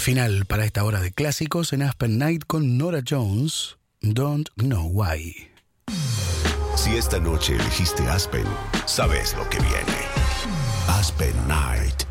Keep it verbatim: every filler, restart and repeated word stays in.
Final para esta hora de clásicos en Aspen Night con Norah Jones, Don't Know Why. Si esta noche elegiste Aspen, sabes lo que viene. Aspen Night.